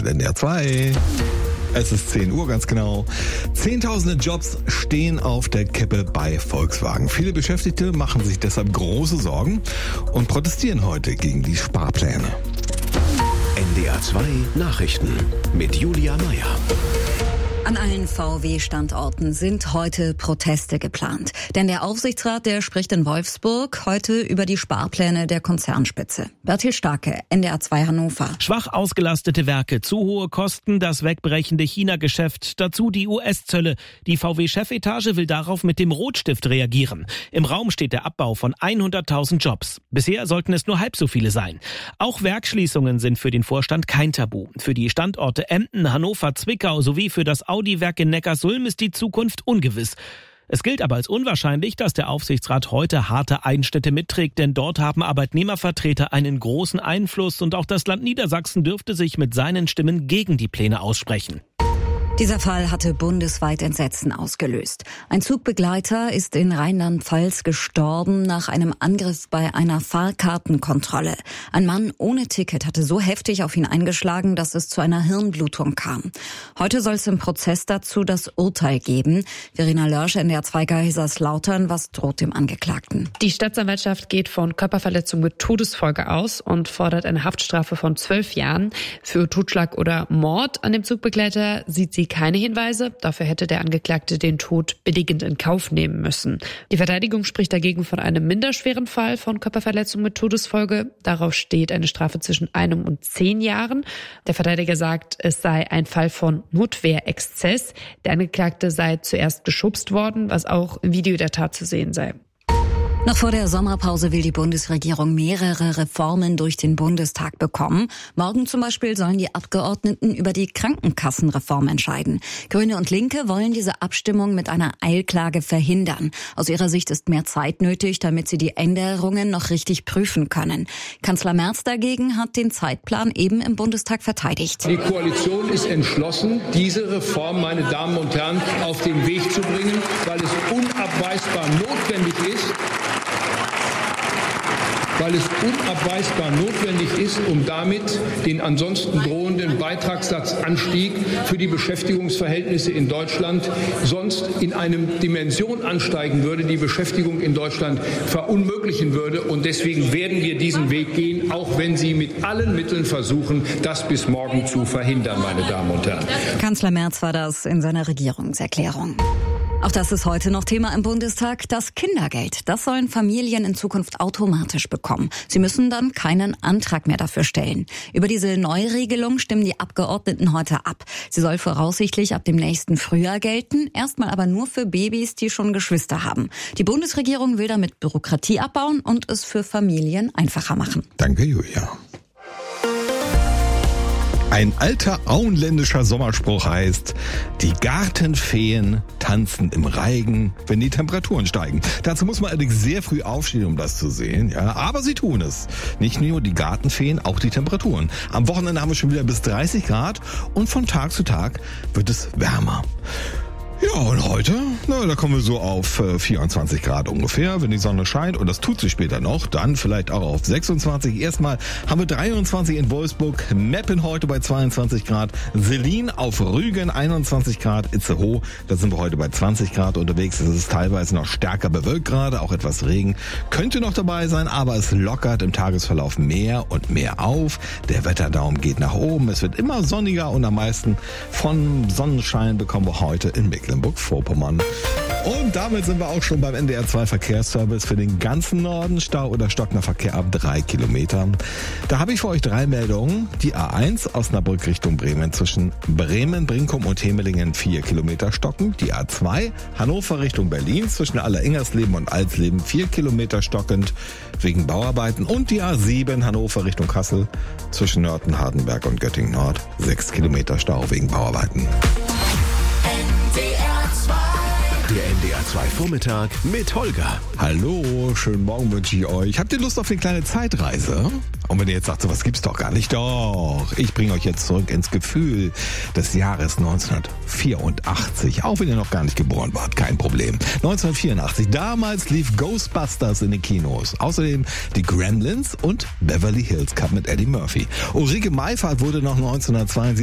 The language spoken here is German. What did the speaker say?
mit NDR 2. Es ist 10 Uhr ganz genau. Zehntausende Jobs stehen auf der Kippe bei Volkswagen. Viele Beschäftigte machen sich deshalb große Sorgen und protestieren heute gegen die Sparpläne. NDR 2 Nachrichten mit Julia Meyer. An allen VW-Standorten sind heute Proteste geplant. Denn der Aufsichtsrat, der spricht in Wolfsburg heute über die Sparpläne der Konzernspitze. Bertil Starke, NDR 2 Hannover. Schwach ausgelastete Werke, zu hohe Kosten, das wegbrechende China-Geschäft, dazu die US-Zölle. Die VW-Chefetage will darauf mit dem Rotstift reagieren. Im Raum steht der Abbau von 100.000 Jobs. Bisher sollten es nur halb so viele sein. Auch Werksschließungen sind für den Vorstand kein Tabu. Für die Standorte Emden, Hannover, Zwickau sowie für das Audi-Werk in Neckarsulm ist die Zukunft ungewiss. Es gilt aber als unwahrscheinlich, dass der Aufsichtsrat heute harte Einschnitte mitträgt, denn dort haben Arbeitnehmervertreter einen großen Einfluss und auch das Land Niedersachsen dürfte sich mit seinen Stimmen gegen die Pläne aussprechen. Dieser Fall hatte bundesweit Entsetzen ausgelöst. Ein Zugbegleiter ist in Rheinland-Pfalz gestorben nach einem Angriff bei einer Fahrkartenkontrolle. Ein Mann ohne Ticket hatte so heftig auf ihn eingeschlagen, dass es zu einer Hirnblutung kam. Heute soll es im Prozess dazu das Urteil geben. Verena Lörsch, NDR 2 Kaiserslautern, was droht dem Angeklagten? Die Staatsanwaltschaft geht von Körperverletzung mit Todesfolge aus und fordert eine Haftstrafe von 12 Jahren. Für Totschlag oder Mord an dem Zugbegleiter sieht sie keine Hinweise. Dafür hätte der Angeklagte den Tod billigend in Kauf nehmen müssen. Die Verteidigung spricht dagegen von einem minderschweren Fall von Körperverletzung mit Todesfolge. Darauf steht eine Strafe zwischen 1 und 10 Jahren. Der Verteidiger sagt, es sei ein Fall von Notwehrexzess. Der Angeklagte sei zuerst geschubst worden, was auch im Video der Tat zu sehen sei. Noch vor der Sommerpause will die Bundesregierung mehrere Reformen durch den Bundestag bekommen. Morgen zum Beispiel sollen die Abgeordneten über die Krankenkassenreform entscheiden. Grüne und Linke wollen diese Abstimmung mit einer Eilklage verhindern. Aus ihrer Sicht ist mehr Zeit nötig, damit sie die Änderungen noch richtig prüfen können. Kanzler Merz dagegen hat den Zeitplan eben im Bundestag verteidigt. Die Koalition ist entschlossen, diese Reform, meine Damen und Herren, auf den Weg zu bringen, weil es unabweisbar notwendig ist, um damit den ansonsten drohenden Beitragssatzanstieg für die Beschäftigungsverhältnisse in Deutschland sonst in einem Dimension ansteigen würde, die Beschäftigung in Deutschland verunmöglichen würde. Und deswegen werden wir diesen Weg gehen, auch wenn Sie mit allen Mitteln versuchen, das bis morgen zu verhindern, meine Damen und Herren. Kanzler Merz war das in seiner Regierungserklärung. Auch das ist heute noch Thema im Bundestag, das Kindergeld. Das sollen Familien in Zukunft automatisch bekommen. Sie müssen dann keinen Antrag mehr dafür stellen. Über diese Neuregelung stimmen die Abgeordneten heute ab. Sie soll voraussichtlich ab dem nächsten Frühjahr gelten, erstmal aber nur für Babys, die schon Geschwister haben. Die Bundesregierung will damit Bürokratie abbauen und es für Familien einfacher machen. Danke, Julia. Ein alter auenländischer Sommerspruch heißt, die Gartenfeen tanzen im Reigen, wenn die Temperaturen steigen. Dazu muss man allerdings sehr früh aufstehen, um das zu sehen. Ja, aber sie tun es. Nicht nur die Gartenfeen, auch die Temperaturen. Am Wochenende haben wir schon wieder bis 30 Grad und von Tag zu Tag wird es wärmer. Ja, und heute, da kommen wir so auf 24 Grad ungefähr, wenn die Sonne scheint. Und das tut sich später noch, dann vielleicht auch auf 26. Erstmal haben wir 23 in Wolfsburg, Meppen heute bei 22 Grad, Selin auf Rügen 21 Grad, Itzehoe, da sind wir heute bei 20 Grad unterwegs. Es ist teilweise noch stärker bewölkt gerade, auch etwas Regen könnte noch dabei sein, aber es lockert im Tagesverlauf mehr und mehr auf. Der Wetterdaum geht nach oben, es wird immer sonniger und am meisten von Sonnenschein bekommen wir heute in Mecklenburg-Vorpommern. Und damit sind wir auch schon beim NDR 2 Verkehrsservice für den ganzen Norden. Stau oder stockender Verkehr ab 3 Kilometer. Da habe ich für euch 3 Meldungen. Die A1 Osnabrück Richtung Bremen zwischen Bremen, Brinkum und Hemelingen 4 Kilometer stockend. Die A2 Hannover Richtung Berlin zwischen Alleringersleben und Alsleben 4 Kilometer stockend wegen Bauarbeiten. Und die A7 Hannover Richtung Kassel zwischen Nörten, Hardenberg und Göttingen Nord 6 Kilometer Stau wegen Bauarbeiten. Der NDR 2 Vormittag mit Holger. Hallo, schönen Morgen wünsche ich euch. Habt ihr Lust auf eine kleine Zeitreise? Und wenn ihr jetzt sagt, sowas gibt's doch gar nicht, doch. Ich bringe euch jetzt zurück ins Gefühl des Jahres 1984. Auch wenn ihr noch gar nicht geboren wart, kein Problem. 1984, damals lief Ghostbusters in den Kinos. Außerdem die Gremlins und Beverly Hills Cop mit Eddie Murphy. Ulrike Meifert wurde noch 1972